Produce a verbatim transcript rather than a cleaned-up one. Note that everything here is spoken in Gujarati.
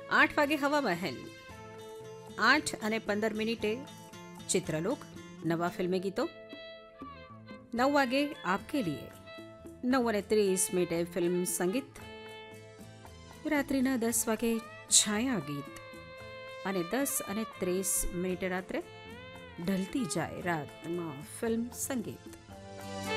આઠ વાગે હવા મહેલ, આઠ અને પંદર મિનિટે ચિત્રલોક નવા ફિલ્મી ગીતો, નવ વાગે આપકે લીએ, નવ અને ત્રીસ મિનિટે ફિલ્મ સંગીત, રાત્રિના દસ વાગે છાયા ગીત અને દસ અને ત્રીસ મિનિટે રાત્રે ઢલતી જાય રાતમાં ફિલ્મ સંગીત.